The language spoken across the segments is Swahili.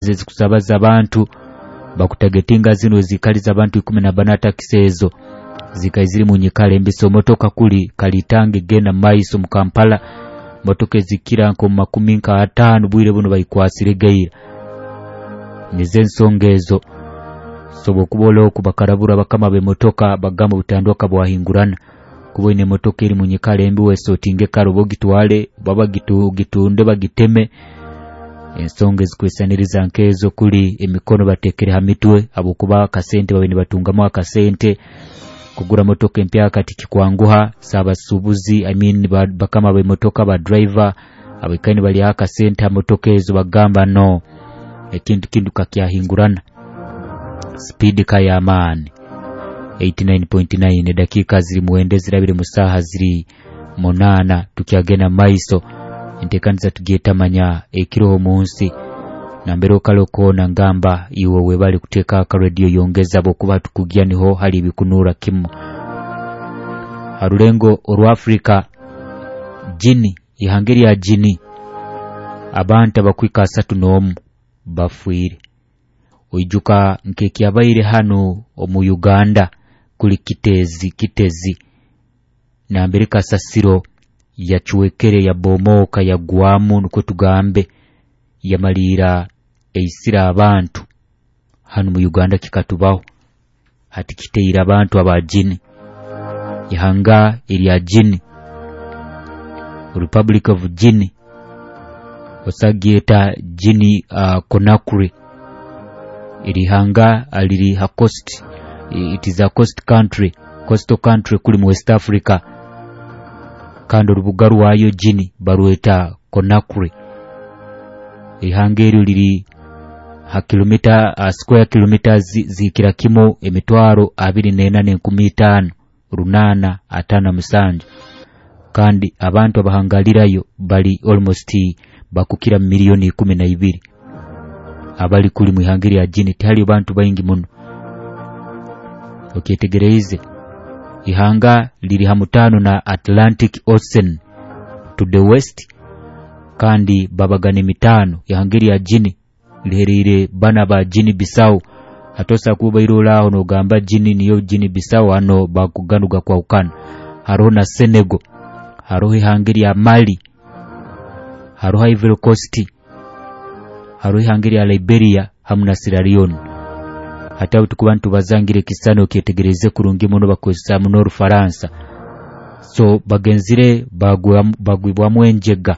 buses kusabaza abantu bakutagetinga zino zikaliza abantu 14 takisezo zikaiziri mu nyikale mbiso motoka kuli Kalitange genda Maiso mu Kampala motoka zikira nko 15 bwire buno bayikwasire geira nizensongezo sobo kubola okubakarabura bakama be motoka bagamba butandoka bwahingurana kubone motoka iri mu nyikale mbi wesotinge karobo gitwale baba gitunde bagiteme ensonge zikwesaniriza nkezo kuli emikono batekere hamitwe abokuba kasente babene batungamo akasente kugura motoka empya kati kikwanguha sabasubuzi bakama be motoka ba driver abikani bali akasente motoka ezo bagamba no ekintu kakyahingurana speed kaya amani 89.9 dakika ziri muwende zirabire musaha ziri monana tukyagena Maiso entekanza tugeta manya ekiro munsi nambero kalokona ngamba iwo webali kuteka ka radio yongeza bokuba tukugya niho hali ibikunura kimu harulengo oru Africa jini ihangeri ya jini abantu bakwika 3 bafuire oijuka nkeki abaire hano mu Uganda kuli kitezi na Amerika Sasiro ya chuwekere ya bomoka ya guamu nuko tugambe ya malira eisira abantu hano mu Uganda kikatubaho hati kiteira abantu abajini ihanga iri jini Republic of Guinea osagieta jini Conakry iri hanga aliri ha coast. It is a coastal country kuli mu West Africa kando rubugaru wayo jini barueta Conakry ihangeri liri ha kilomita square kilometers zikira kimo emitwaro 2415 runana atana musanju kandi abantu abahangalirayo bali almost bakukira milioni 12 abali kuli mu ihangeri ya jini tali abantu bayingi muno okitegereze ihanga liri hamutano na Atlantic Ocean to the west kandi babagane mitano ihangeri ya jini liherire bana ba jini Bissau atosa kuba irola ono gamba jini niyo jini Bissau ano bakuganuga kwa ukana harona Senegal haro ihangeri ya Mali haro Ivory Coast haro ihangeri ya Liberia hamna Sierra Leone hata utukubantu bazangire kisano kyetegereze kurungi muno bakozesa mu Nord Faransa so bagenzire bagwibwa mwenjega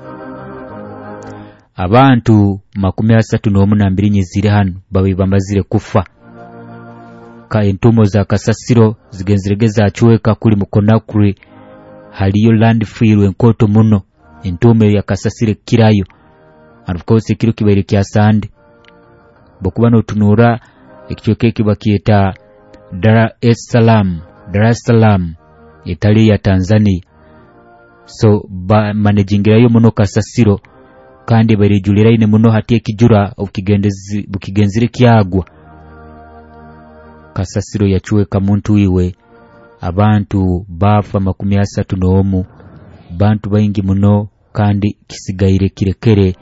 abantu 32 nyizire hano babibambazire kufa ka entumo za kasasiro zigenzirege achuweka kuli mu Conakry haliyo landfill enkoto muno entume ya kasasire kirayo and of course kiro kibaire kya sande bokubana utunura ekichoke kibakieta Dar es Salaam Italy ya Tanzania so managing yayo muno kasasiro kandi bari julira ine muno hati ekijura bukigenzire kyagwa kasasiro yachuweka muntu iwe abantu bafa 31 bantu bayingi muno kandi kisigaire kirekere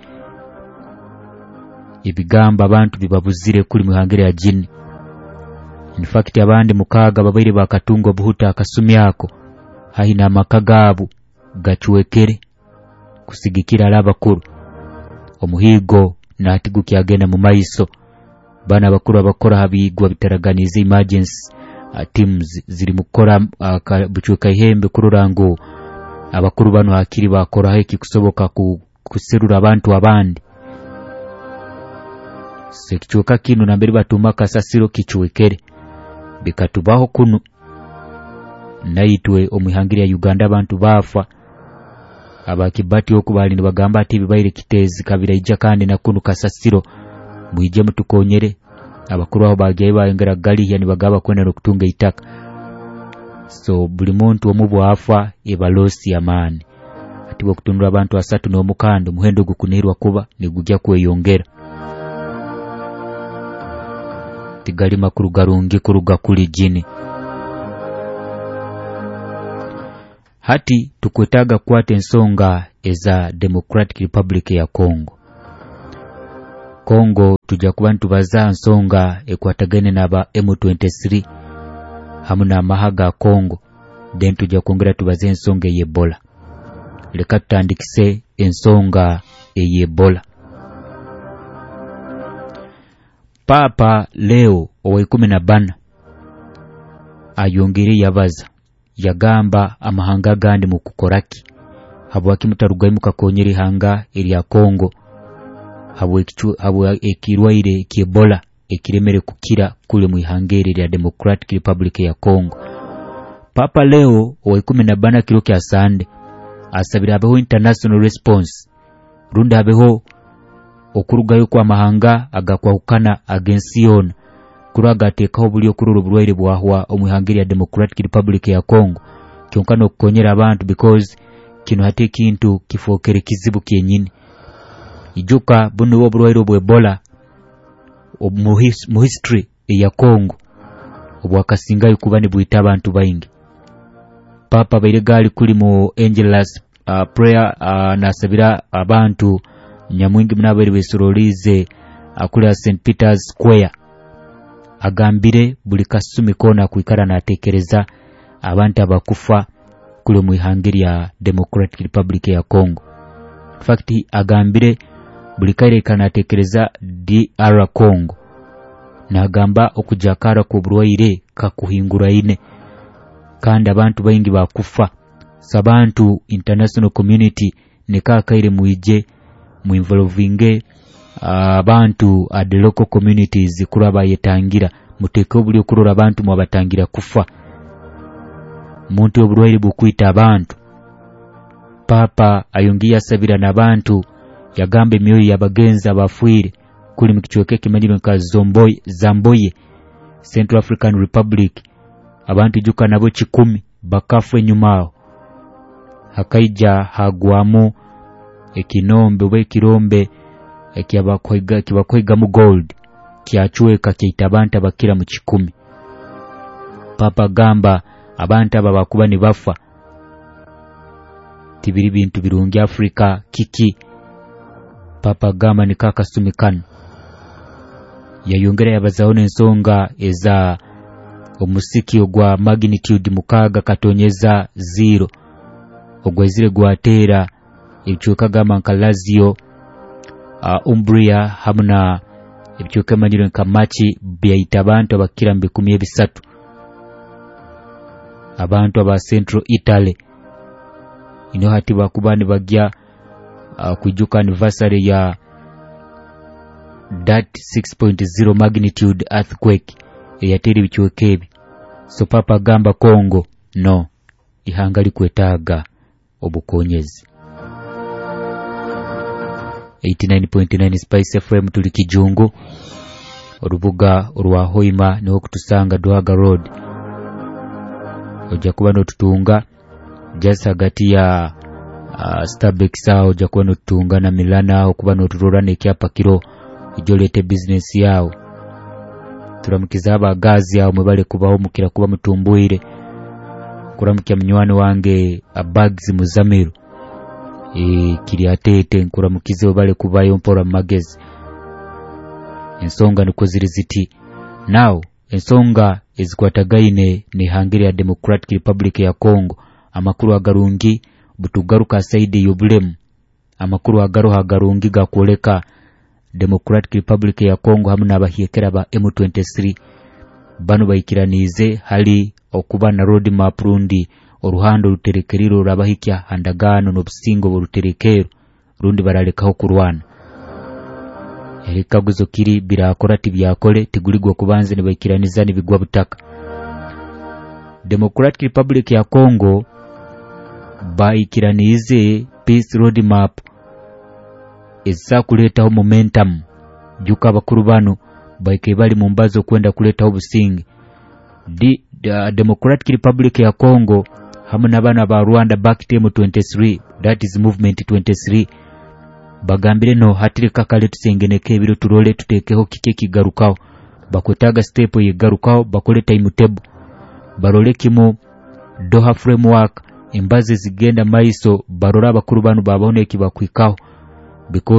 ibigamba abantu bibabuzire kuli muhangere ya jini in fact abandi mukaga babaire bakatungo buhuta akasumi yako haina amakagabu gachuwekere kusigikira labakuru omuhigo natigu kyagenda mu Maiso bana bakuru abakora habigwa bitaraganize emergency teams ziri mukora buchuka ihembe kururango abakuru bano hakiri bakora heki kusoboka kuserura abantu abandi sekichuka kinu nambere batuma kasasiro kichuwekere bikatubaho kunu naitwe omuhangiri ya Uganda abantu bafa abakibati okubali nibagamba ati bibaire kitezi kabira ija kandi nakunu kasasiro muije mutukonyere abakuru aho bagiye bayengera gali yani bagaba kwenda nokutunga itaka so buli muntu omubu afa ebalosi amani ati bokutundura abantu 3 n'omukando muhendo gukunirwa kuba nigujja kweyongera tigali makuru garungi kuruga kuli jini hati tukwetaga kwate ensonga eza Democratic Republic ya Congo Congo tujja kuba ntubaza nsonga ekwatagane n'aba M23 hamuna amahaga Congo then tujja kwongera tubaze ensonga y'Ebola. Leka tutandikise ensonga y'Ebola. Papa Leo owa 14 ayongere yabaza yagamba amahanga gandi mu kukoraki habwaki mutarugaye mukakonyere hanga erya Congo habwa ekirwaire ky'Ebola ekiremere kukira kule mu ihangere lya Democratic Republic ya Congo. Papa Leo owa 14 kiro kya Sande asabira abeho international response runda habeho okurugayo kwa mahanga agakwahukana agensi yona kuragatekaho buli okururo bulwaire bwahwa omwihangeri ya Democratic Republic ya Congo kyonkano okukonyera abantu because kino hate kintu kifokere kizibu kyenyini ijuka buno obulwaire bwa Ebola mu history ya Congo obwakasingayo kuba ni bwita abantu bayingi. Papa bairegali kuli mu Angelus prayer nasabira abantu nyamwingi munabere besorolize akuli St Peter's Square agambire buli kasumi kona kuikara natekereza abantu abakufa kuli mu ihangeri ya Democratic Republic ya Congo. In fact agambire buli kaire kanatekereza DR Congo nagamba okujakara ku bulwaire kakuhingura ine kandi abantu bayingi bakufa sabantu international community nekakaire muije mu involvinge abantu at the local communities kuraba yetangira muteke obuli okurora abantu mwabatangira kufa muntu obulwaire bukwita abantu. Papa ayongiya sabira nabantu yagamba emyoyo yabagenza bafuire kuli mu kichweke kimanyiro nka Zamboye Central African Republic abantu juka nabo 10 bakafu enyumao hakaija hagwamu ekinombe oba ekirombe kibakwega mu gold kyachweka kyita abantu abakira mu 10. Papa gamba abantu aba bakuba ni bafa tibiri bintu birungi Afrika kiki. Papa gamba ni kakasumikano yayongera yabazaone ensonga eza omusiki ogwa magnitude mukaga katonyeza 0 ogwezire gwatera ebichuka gama nka Lazio Umbria hamuna ebichuka manjiro nka Machi byaita abantu abakira 13 abantu aba Central Italy ino hati bakubani bagya kujuka anniversary ya that 6.0 magnitude earthquake eyateri bichukebi. So Papa gamba Congo no ihangali kwetaga obukonyezi. 89.9 Spice FM tuli Kijungu orubuga orwa Hoima niho kutusanga Duhaga Road oja kuba no tutunga just hagati ya Starbucks oja kuba no tutunga na Milana okuba no turora nekyapa kiro ijolete business yao turamukiza abagazi yao mwebale kubaho mukira kuba mutumbuire kuramukya mnywani wange abags muzamiru kiriatete nkuramukize bale kubayo mpora magezi. Ensonga nuko ziri ziti now ensonga ezikwatagaine ni hangeri ya Democratic Republic ya Congo amakuru agarungi butugaruka saidi yobulemu amakuru agarungi gakoleka Democratic Republic ya Congo hamuna abahiyekera ba M23 bano bayikiranize hali okuba na road map rundi oruhando ruterekeriro rabahikya handagano n'obusingo boruterekero rundi baralekaho kurwana erikaguzo kiri birakora tibyakole tiguligwa kubanze ne bayikiraniza nibigwa butaka. Democratic Republic ya Congo bayikiranize peace road map eza kuletaho momentum juka bakuru bano bayike bali mu mbazo kwenda kuletaho busingi. Democratic Republic ya Congo hamuna bana ba Rwanda back team 23 that is movement 23 bagambire no hatire kakale tusengeneke ebiro turole tutekeho kike kigarukaho bakwetaga step yigarukaho bakole timetable barole kimo Doha framework embaze zigenda maiso barora bakuru banu babone kibakwikaho because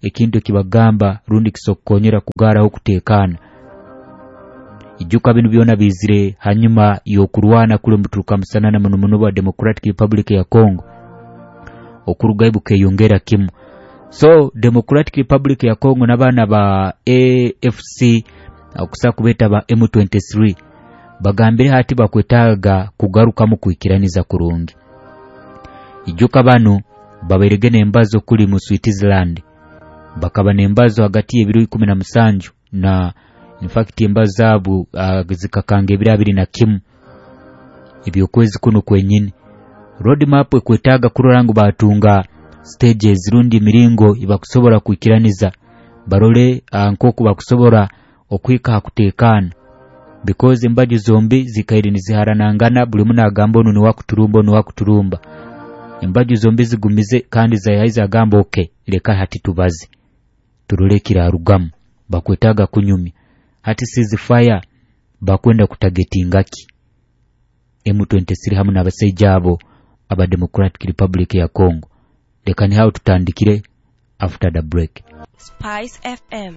ekintu kibagamba rundi kisokonyera kugaraho kutekana. Ijuka binu byona bizire hanyuma yokurwana kule muturuka musanana muno wa Democratic Republic ya Congo okuruga ibuke yongera kimu. So Democratic Republic ya Congo nabana ba AFC akusa kubeta ba M23 bagambire hati bakwetaga kugaruka mu kwikiraniza kurungi. Ijuka bano baberege nembazo kuli mu Switzerland bakaba nembazo hagati y'ebiro 17 na in fact embazo zabo zikakange 21 ibyo kwezi kuno kwenyine. Roadmap ekwetaga kurorangu batunga stages rundi miringo ibakusobora kwikiraniza barole nkoko bakusobora okwika hakutekana because embaju zombi zikairinize haranangana buli muna agambo no wakuturumba embaju zombi zigumize kandi zayahiza agambo okay leka hati tubaze turole kirarugamu bakwetaga kunyumi hati ceasefire bakwenda kutagetingaki M23 hamwe n'abasejjabo aba Democratic Republic ya Congo. Leka ni hao tutandikire after the break. Spice FM.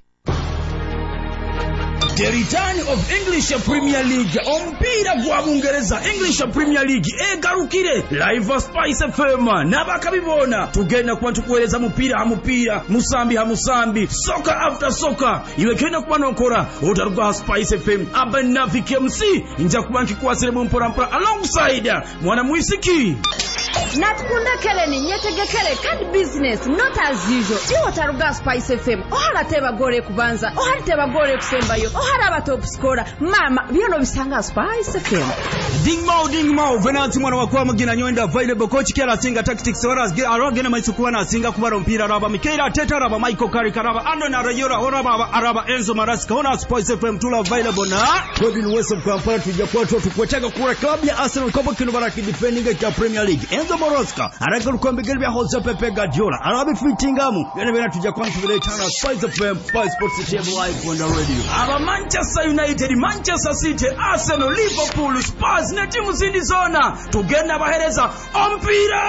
The return of English Premier League ompira gwa Bungereza English Premier League egarukire live Spice FM nabakabibona tugenda kuba tukueleza mupira musambi soccer after soccer iwe kenda kuba nokora otaruga Spice FM abanafike MC inja kuba nkikwasire mpora alongside mwana muisiki Natkunda keleni nyetegekele kandi business not as usual. Tiwo taruga Spice FM. Ohala teba gore kubanza. Ohala teba gore kusembayo. Ohala ba top scorer. Mama byono bisanga Spice FM. Ding mau venanti mwana wakwa mugina nyoenda available coach kera singa tactics horas arogena maisukuwa na singa kubara mpira raba Mikaela Teta raba Michael Carrick raba Ando na Rayora oraba araba Enzo Maraska ona Spice FM tula available na Robin West kwa Kampala tujakuwa tukweteka kura club ya Arsenal kobo kino baraki defending ya Premier League Enzo Maraska araka lukwambe gelbya Jose Pepe Guardiola arabi fitingamu bena tujakuwa tubiletana Spice FM Spice Sports Station live on the radio aba Manchester United Manchester City Arsenal Liverpool Spurs na timu zindi zona tugenda bahereza ompira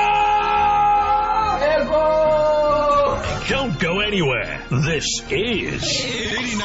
Don't go anywhere. This is